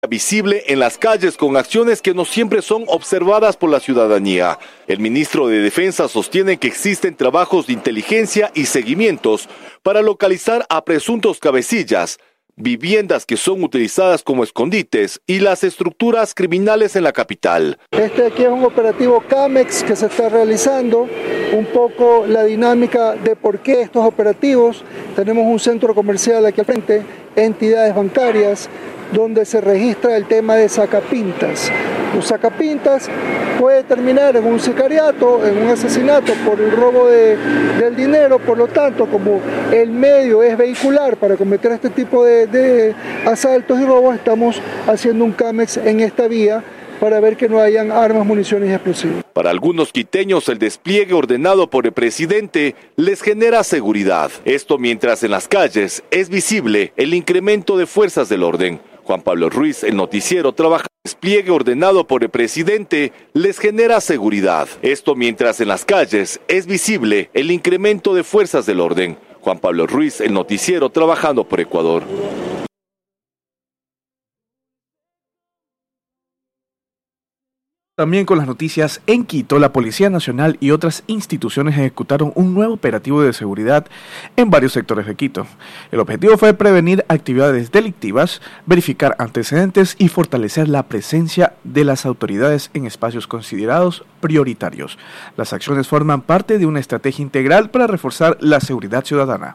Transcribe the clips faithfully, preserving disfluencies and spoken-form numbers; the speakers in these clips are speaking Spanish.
visible en las calles con acciones que no siempre son observadas por la ciudadanía. El ministro de Defensa sostiene que existen trabajos de inteligencia y seguimientos para localizar a presuntos cabecillas, viviendas que son utilizadas como escondites y las estructuras criminales en la capital. Este aquí es un operativo CAMEX que se está realizando, un poco la dinámica de por qué estos operativos. Tenemos un centro comercial aquí al frente, entidades bancarias, donde se registra el tema de sacapintas. Los sacapintas puede terminar en un sicariato, en un asesinato por el robo de, del dinero. Por lo tanto, como el medio es vehicular para cometer este tipo de, de asaltos y robos, estamos haciendo un CAMEX en esta vía para ver que no hayan armas, municiones y explosivos. Para algunos quiteños, el despliegue ordenado por el presidente les genera seguridad. Esto mientras en las calles es visible el incremento de fuerzas del orden. Juan Pablo Ruiz, el noticiero, trabaja. El despliegue ordenado por el presidente les genera seguridad. Esto mientras en las calles es visible el incremento de fuerzas del orden. Juan Pablo Ruiz, el noticiero, trabajando por Ecuador. También con las noticias en Quito, la Policía Nacional y otras instituciones ejecutaron un nuevo operativo de seguridad en varios sectores de Quito. El objetivo fue prevenir actividades delictivas, verificar antecedentes y fortalecer la presencia de las autoridades en espacios considerados prioritarios. Las acciones forman parte de una estrategia integral para reforzar la seguridad ciudadana.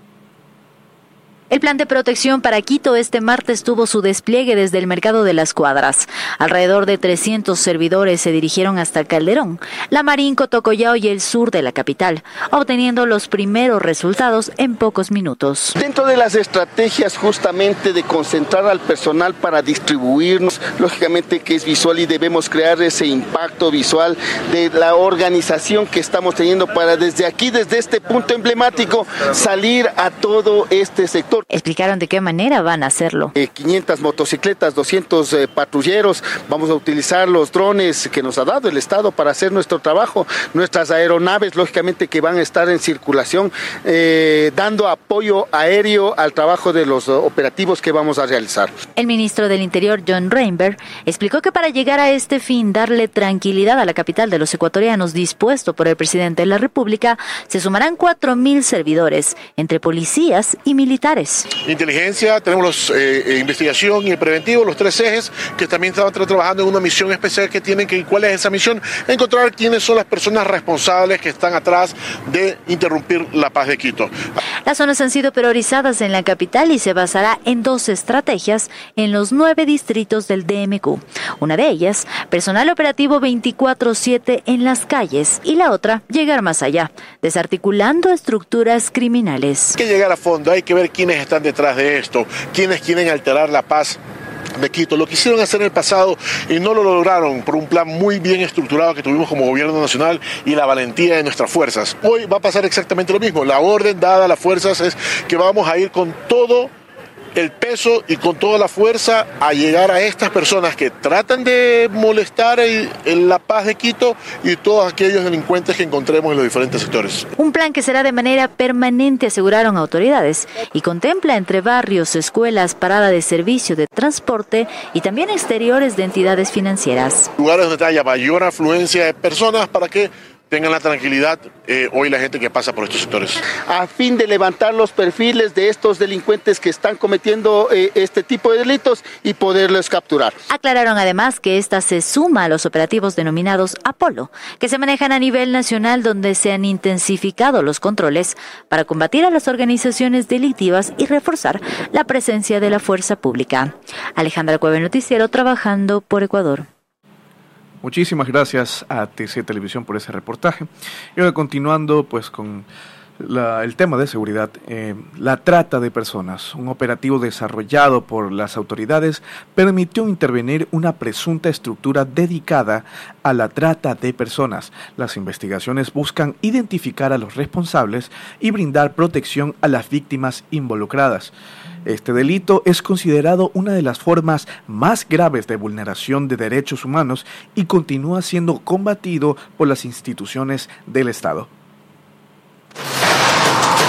El plan de protección para Quito este martes tuvo su despliegue desde el Mercado de las Cuadras. Alrededor de trescientos servidores se dirigieron hasta el Calderón, La Marín, Cotocollao y el sur de la capital, obteniendo los primeros resultados en pocos minutos. Dentro de las estrategias justamente de concentrar al personal para distribuirnos, lógicamente que es visual y debemos crear ese impacto visual de la organización que estamos teniendo para desde aquí, desde este punto emblemático, salir a todo este sector. Explicaron de qué manera van a hacerlo. Eh, quinientas motocicletas, doscientos eh, patrulleros, vamos a utilizar los drones que nos ha dado el Estado para hacer nuestro trabajo, nuestras aeronaves lógicamente que van a estar en circulación, eh, dando apoyo aéreo al trabajo de los uh, operativos que vamos a realizar. El ministro del Interior, John Reinberg, explicó que para llegar a este fin, darle tranquilidad a la capital de los ecuatorianos dispuesto por el presidente de la República, se sumarán cuatro mil servidores, entre policías y militares. Inteligencia, tenemos los, eh, investigación y el preventivo, los tres ejes que también están trabajando en una misión especial que tienen que, ¿cuál es esa misión? Encontrar quiénes son las personas responsables que están atrás de interrumpir la paz de Quito. Las zonas han sido priorizadas en la capital y se basará en dos estrategias en los nueve distritos del D M Q. Una de ellas, personal operativo veinticuatro siete en las calles, y la otra, llegar más allá, desarticulando estructuras criminales. Hay que llegar a fondo, hay que ver quiénes están detrás de esto, quiénes quieren alterar la paz de Quito. Lo quisieron hacer en el pasado y no lo lograron por un plan muy bien estructurado que tuvimos como gobierno nacional y la valentía de nuestras fuerzas. Hoy va a pasar exactamente lo mismo. La orden dada a las fuerzas es que vamos a ir con todo el peso y con toda la fuerza a llegar a estas personas que tratan de molestar el, el, la paz de Quito y todos aquellos delincuentes que encontremos en los diferentes sectores. Un plan que será de manera permanente, aseguraron autoridades, y contempla entre barrios, escuelas, parada de servicio de transporte y también exteriores de entidades financieras. Lugares donde haya mayor afluencia de personas para que tengan la tranquilidad eh, hoy la gente que pasa por estos sectores. A fin de levantar los perfiles de estos delincuentes que están cometiendo eh, este tipo de delitos y poderlos capturar. Aclararon además que esta se suma a los operativos denominados Apolo, que se manejan a nivel nacional, donde se han intensificado los controles para combatir a las organizaciones delictivas y reforzar la presencia de la fuerza pública. Alejandra Cueva, Noticiero, trabajando por Ecuador. Muchísimas gracias a T C Televisión por ese reportaje. Y ahora continuando pues con la, el tema de seguridad, eh, la trata de personas. Un operativo desarrollado por las autoridades permitió intervenir una presunta estructura dedicada a la trata de personas. Las investigaciones buscan identificar a los responsables y brindar protección a las víctimas involucradas. Este delito es considerado una de las formas más graves de vulneración de derechos humanos y continúa siendo combatido por las instituciones del Estado.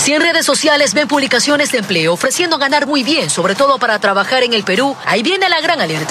Si en redes sociales ven publicaciones de empleo ofreciendo ganar muy bien, sobre todo para trabajar en el Perú, ahí viene la gran alerta.